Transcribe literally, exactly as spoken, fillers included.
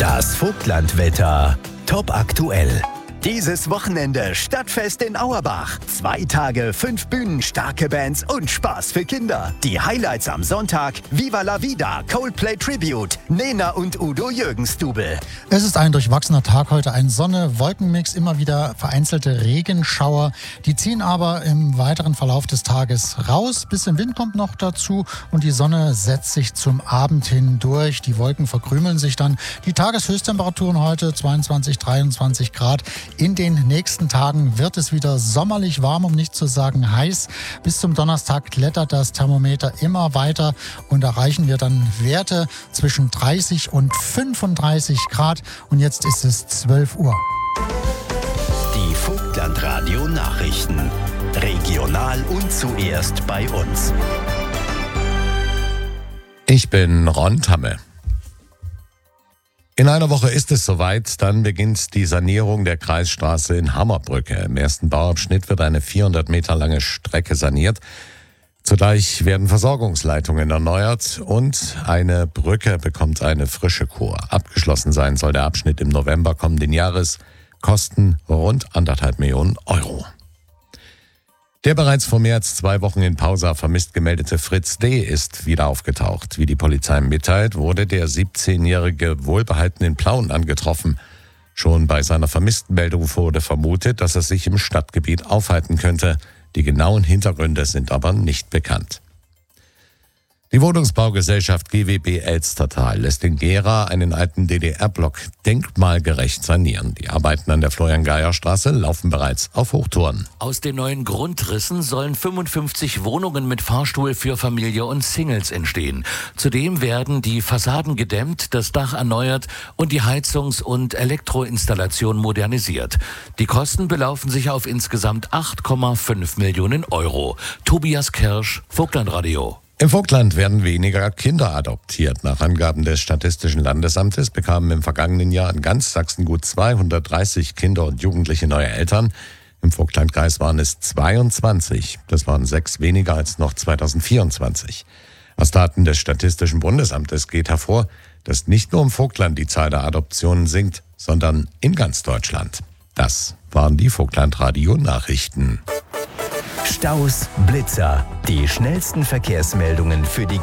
Das Vogtlandwetter top aktuell. Dieses Wochenende Stadtfest in Auerbach. Zwei Tage, fünf Bühnen, starke Bands und Spaß für Kinder. Die Highlights am Sonntag: Viva la Vida, Coldplay Tribute, Nena und Udo Jürgens-Double. Es ist ein durchwachsener Tag heute. Ein Sonne-Wolkenmix, immer wieder vereinzelte Regenschauer. Die ziehen aber im weiteren Verlauf des Tages raus. Bisschen Wind kommt noch dazu und die Sonne setzt sich zum Abend hin durch. Die Wolken verkrümeln sich dann. Die Tageshöchsttemperaturen heute zweiundzwanzig, dreiundzwanzig Grad. In den nächsten Tagen wird es wieder sommerlich warm, um nicht zu sagen heiß. Bis zum Donnerstag klettert das Thermometer immer weiter und erreichen wir dann Werte zwischen dreißig und fünfunddreißig Grad. Und jetzt ist es zwölf Uhr. Die Vogtlandradio Nachrichten. Regional und zuerst bei uns. Ich bin Ron Tamme. In einer Woche ist es soweit, dann beginnt die Sanierung der Kreisstraße in Hammerbrücke. Im ersten Bauabschnitt wird eine vierhundert Meter lange Strecke saniert. Zugleich werden Versorgungsleitungen erneuert und eine Brücke bekommt eine frische Kur. Abgeschlossen sein soll der Abschnitt im November kommenden Jahres, Kosten rund anderthalb Millionen Euro. Der bereits vor mehr als zwei Wochen in Pausa vermisst gemeldete Fritz D. ist wieder aufgetaucht. Wie die Polizei mitteilt, wurde der siebzehnjährige wohlbehalten in Plauen angetroffen. Schon bei seiner Vermisstenmeldung wurde vermutet, dass er sich im Stadtgebiet aufhalten könnte. Die genauen Hintergründe sind aber nicht bekannt. Die Wohnungsbaugesellschaft G W B Elstertal lässt in Gera einen alten D D R-Block denkmalgerecht sanieren. Die Arbeiten an der Florian-Geier-Straße laufen bereits auf Hochtouren. Aus den neuen Grundrissen sollen fünfundfünfzig Wohnungen mit Fahrstuhl für Familie und Singles entstehen. Zudem werden die Fassaden gedämmt, das Dach erneuert und die Heizungs- und Elektroinstallation modernisiert. Die Kosten belaufen sich auf insgesamt acht Komma fünf Millionen Euro. Tobias Kirsch, Vogtlandradio. Im Vogtland werden weniger Kinder adoptiert. Nach Angaben des Statistischen Landesamtes bekamen im vergangenen Jahr in ganz Sachsen gut zweihundertdreißig Kinder und Jugendliche neue Eltern. Im Vogtlandkreis waren es zweiundzwanzig. Das waren sechs weniger als noch zweitausendvierundzwanzig. Aus Daten des Statistischen Bundesamtes geht hervor, dass nicht nur im Vogtland die Zahl der Adoptionen sinkt, sondern in ganz Deutschland. Das waren die Vogtlandradio-Nachrichten. Staus, Blitzer, die schnellsten Verkehrsmeldungen für die